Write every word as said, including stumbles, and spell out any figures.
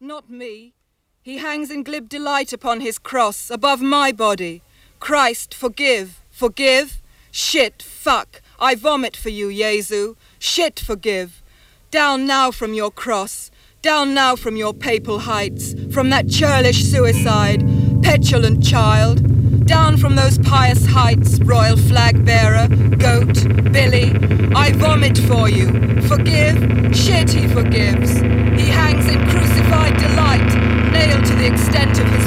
not me. He hangs in glib delight upon his cross, above my body. Christ, forgive, forgive. Shit, fuck, I vomit for you, Jesu. Shit, forgive. Down now from your cross, down now from your papal heights, from that churlish suicide, petulant child. Down from those pious heights, royal flag bearer, goat, Billy. I vomit for you. Forgive, shit he forgives. He hangs in crucified delight, nailed to the extent of his